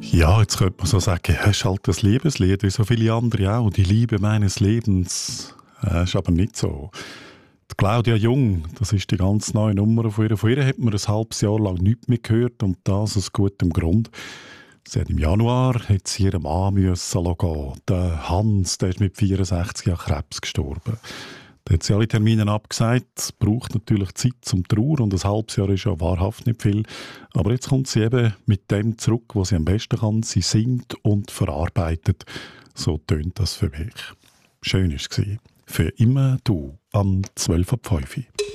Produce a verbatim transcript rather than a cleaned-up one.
Ja, jetzt könnte man so sagen, ja, es ist halt das Liebeslied, wie so viele andere auch. Die Liebe meines Lebens. Äh, ist aber nicht so. Die Claudia Jung, das ist die ganz neue Nummer von ihr. Von ihr hat man ein halbes Jahr lang nichts mehr gehört und das aus gutem Grund. Sie hat im Januar hat sie ihren Mann müssen gehen. Der Hans, der ist mit vierundsechzig an Krebs gestorben. Da hat sie alle Termine abgesagt. Es braucht natürlich Zeit zum Trauer und ein halbes Jahr ist ja wahrhaft nicht viel. Aber jetzt kommt sie eben mit dem zurück, was sie am besten kann. Sie singt und verarbeitet. So tönt das für mich. Schön war es. Für immer du am zwölf Uhr fünf.